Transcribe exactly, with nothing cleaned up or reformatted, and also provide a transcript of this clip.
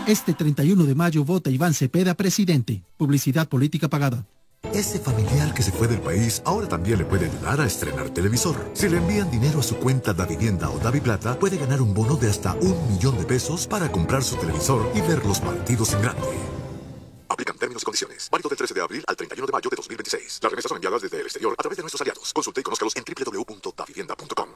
Este treinta y uno de mayo vota Iván Cepeda presidente. Publicidad política pagada. Ese familiar que se fue del país ahora también le puede ayudar a estrenar televisor. Si le envían dinero a su cuenta Davivienda o Daviplata, puede ganar un bono de hasta un millón de pesos para comprar su televisor y ver los partidos en grande. Aplican términos y condiciones. Válido del trece de abril al treinta y uno de mayo de dos mil veintiséis. Las remesas son enviadas desde el exterior a través de nuestros aliados. Consulte y conózcalos en doble u doble u doble u punto davivienda punto com.